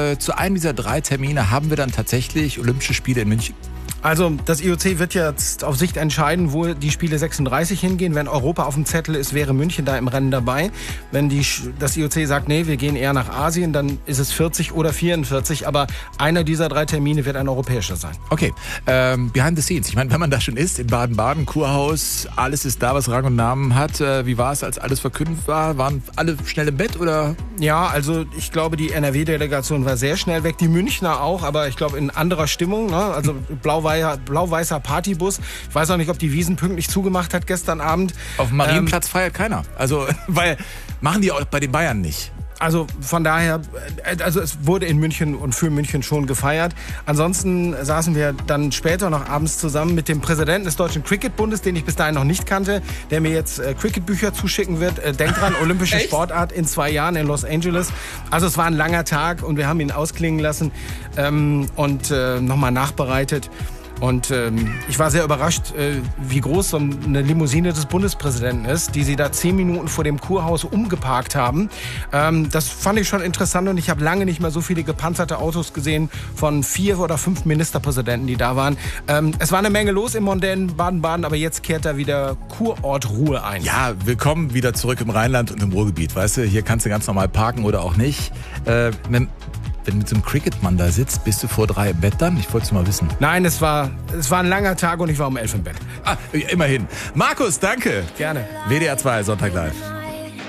zu einem dieser 3 Termine haben wir dann tatsächlich Olympische Spiele in München? Also das IOC wird jetzt auf Sicht entscheiden, wo die Spiele 36 hingehen. Wenn Europa auf dem Zettel ist, wäre München da im Rennen dabei. Wenn das IOC sagt, nee, wir gehen eher nach Asien, dann ist es 40 oder 44. Aber einer dieser 3 Termine wird ein europäischer sein. Okay, behind the scenes. Ich meine, wenn man da schon ist, in Baden-Baden, Kurhaus, alles ist da, was Rang und Namen hat. Wie war es, als alles verkündet war? Waren alle schnell im Bett oder? Ja, also ich glaube, die NRW-Delegation war sehr schnell weg. Die Münchner auch, aber ich glaube in anderer Stimmung. Ne? Also blau-weißer Partybus. Ich weiß auch nicht, ob die Wiesn pünktlich zugemacht hat gestern Abend. Auf dem Marienplatz feiert keiner. Also, weil machen die auch bei den Bayern nicht. Also von daher, also es wurde in München und für München schon gefeiert. Ansonsten saßen wir dann später noch abends zusammen mit dem Präsidenten des Deutschen Cricketbundes, den ich bis dahin noch nicht kannte, der mir jetzt Cricketbücher zuschicken wird. Denk dran, olympische Sportart in 2 Jahren in Los Angeles. Also es war ein langer Tag und wir haben ihn ausklingen lassen und nochmal nachbereitet. Und ich war sehr überrascht, wie groß so eine Limousine des Bundespräsidenten ist, die sie da 10 Minuten vor dem Kurhaus umgeparkt haben. Das fand ich schon interessant und ich habe lange nicht mehr so viele gepanzerte Autos gesehen von 4 oder 5 Ministerpräsidenten, die da waren. Es war eine Menge los im mondänen Baden-Baden, aber jetzt kehrt da wieder Kurortruhe ein. Ja, willkommen wieder zurück im Rheinland und im Ruhrgebiet. Weißt du, hier kannst du ganz normal parken oder auch nicht. Wenn du mit so einem Cricketmann da sitzt, bist du vor 3 im Bett dann? Ich wollte es mal wissen. Nein, es war ein langer Tag und ich war um 11 im Bett. Immerhin. Markus, danke. Gerne. WDR 2, Sonntag live.